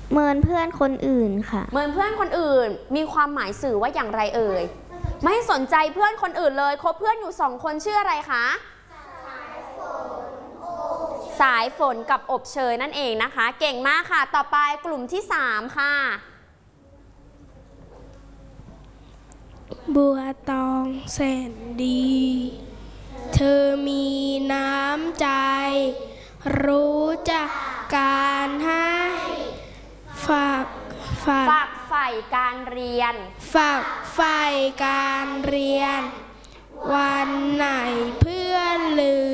เมินเพื่อนคนอื่นค่ะเมินเพื่อนคนอื่นมีความหมายสื่อว่าอย่างไรเอ่ยไม่สนใจเพื่อนคนอื่นเลยคบเพื่อนอยู่2 คนชื่ออะไรคะสายฝนกับอบเชยนั่นเองนะคะเก่งมากค่ะต่อไปกลุ่มที่3ค่ะบัวตองแสนดีเธอมีน้ำใจรู้จักการให้ฝักใฝ่การเรียนฝักใฝ่การเรียนวันไหนเพื่อนลืม